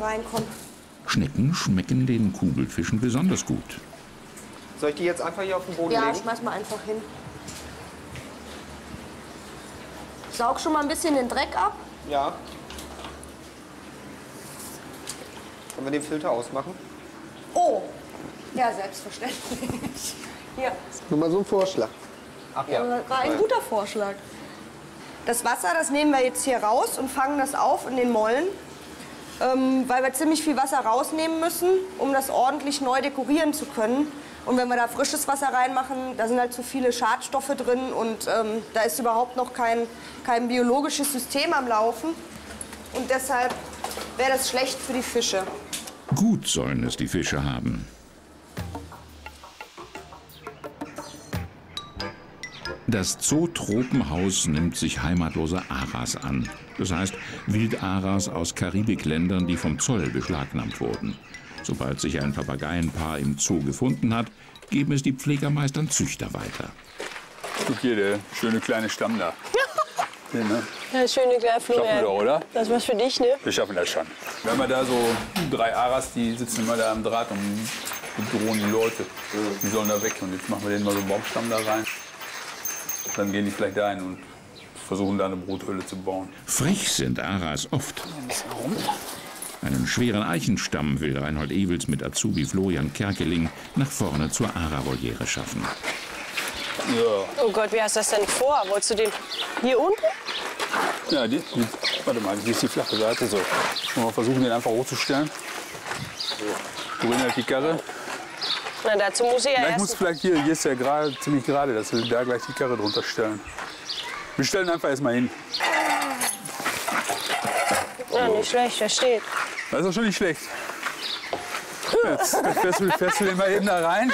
reinkommen. Schnecken schmecken den Kugelfischen besonders gut. Soll ich die jetzt einfach hier auf den Boden legen? Ja, schmeiß mal einfach hin. Saug schon mal ein bisschen den Dreck ab. Ja. Können wir den Filter ausmachen? Oh, ja, selbstverständlich. Hier. Nur mal so ein Vorschlag. Ach ja. War ein guter Vorschlag. Das Wasser, das nehmen wir jetzt hier raus und fangen das auf in den Mollen, weil wir ziemlich viel Wasser rausnehmen müssen, um das ordentlich neu dekorieren zu können. Und wenn wir da frisches Wasser reinmachen, da sind halt zu viele Schadstoffe drin und da ist überhaupt noch kein biologisches System am Laufen. Und deshalb wäre das schlecht für die Fische. Gut sollen es die Fische haben. Das Zootropenhaus nimmt sich heimatlose Aras an. Das heißt Wildaras aus Karibikländern, die vom Zoll beschlagnahmt wurden. Sobald sich ein Papageienpaar im Zoo gefunden hat, geben es die Pflegermeistern Züchter weiter. Guck hier, der schöne kleine Stamm da. Hier, ne? Ja, schöne kleine Florian. Schaffen wir doch, oder? Das ist was für dich, ne? Wir schaffen das schon. Wir haben ja da so 3 Aras, die sitzen immer da am Draht und bedrohen die Leute. Die sollen da weg. Und jetzt machen wir denen mal so einen Baumstamm da rein. Dann gehen die vielleicht da hin und versuchen da eine Bruthöhle zu bauen. Frech sind Aras oft. Einen schweren Eichenstamm will Reinhold Ewels mit Azubi Florian Kerkeling nach vorne zur Ara-Voliere schaffen. Ja. Oh Gott, wie hast du das denn vor? Wolltest du den hier unten? Ja, warte mal, hier ist die flache Seite so. Mal versuchen, den einfach hochzustellen. Wohin halt die Karre? Na, dazu muss ich ja Vielleicht muss erst... vielleicht hier ist ja gerade ziemlich gerade, dass wir da gleich die Karre drunter stellen. Wir stellen einfach erstmal hin. Ja, nicht schlecht, versteht. Das ist doch schon nicht schlecht. Jetzt fährst du den mal eben da rein.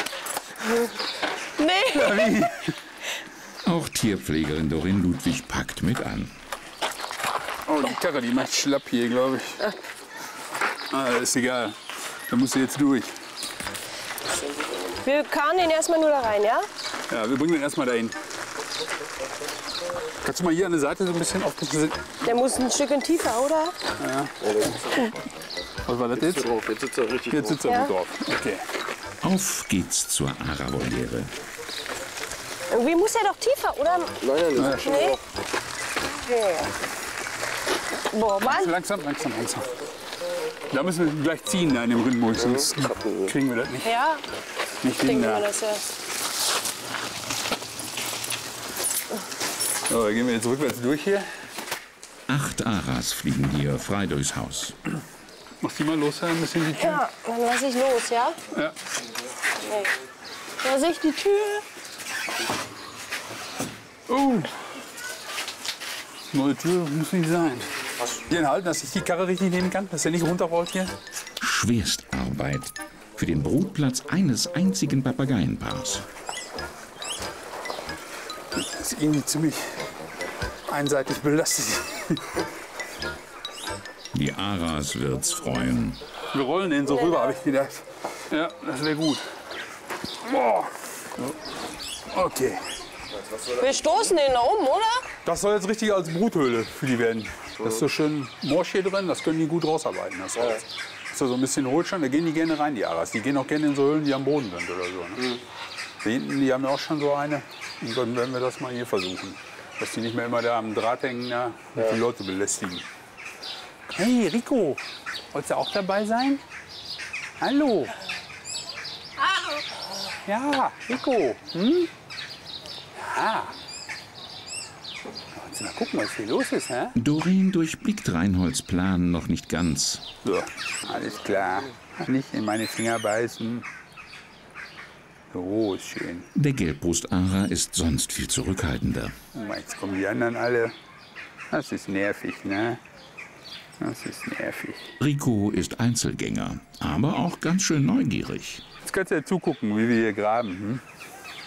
Nee. Ja, wie? Auch Tierpflegerin Dorin Ludwig packt mit an. Oh, die Karre, die macht schlapp hier, glaube ich. Ah, ist egal. Da musst du jetzt durch. Wir karren den erstmal nur da rein, ja? Ja, wir bringen den erstmal dahin. Kannst du mal hier an der Seite so ein bisschen aufpassen? Der muss ein Stückchen tiefer, oder? Ja. Was war das jetzt? Jetzt sitzt er richtig Jetzt sitzt er gut drauf. Okay. Auf geht's zur Ara-Voliere. Irgendwie muss er doch tiefer, oder? Nein, das ist schon Nee? drauf. Okay. Boah, Mann. Langsam. Da müssen wir gleich ziehen da in dem Rindmulch, sonst kriegen wir das nicht. Ja, Nicht hin denken wir da. das ja. So, gehen wir jetzt rückwärts durch hier. 8 Aras fliegen hier frei durchs Haus. Mach die mal los, ein bisschen die Tür. Ja, dann lass ich los, ja? Ja. Nee. Da sehe ich die Tür. Oh. Neue Tür muss nicht sein. Den halten, dass ich die Karre richtig nehmen kann, dass er nicht runterrollt hier. Schwerstarbeit für den Brutplatz eines einzigen Papageienpaars. Das ist irgendwie ziemlich einseitig belastet. Die Aras wird's freuen. Wir rollen den so rüber, habe ich gedacht. Ja, das wäre gut. Boah. Okay. Wir stoßen den da um, oder? Das soll jetzt richtig als Bruthöhle für die werden. Das ist so schön Morsch hier drin, das können die gut rausarbeiten. Das Holz. Ist da so ein bisschen Hohlstand, da gehen die gerne rein, die Aras. Die gehen auch gerne in so Höhlen, die am Boden sind oder so. Ne? Da hinten, die haben ja auch schon so eine. Und dann werden wir das mal hier versuchen. Dass die nicht mehr immer da am Draht hängen, und die Leute belästigen. Hey, Rico, wolltest du auch dabei sein? Hallo. Hallo. Ja, Rico. Hm? Ja. Mal gucken, was hier los ist, hä? Doreen durchblickt Reinholds Plan noch nicht ganz. So, alles klar. Nicht in meine Finger beißen. So, ist schön. Der Gelbbrust-Ara ist sonst viel zurückhaltender. Jetzt kommen die anderen alle. Das ist nervig, ne? Das ist nervig. Rico ist Einzelgänger, aber auch ganz schön neugierig. Jetzt kannst du ja zugucken, wie wir hier graben. Hm?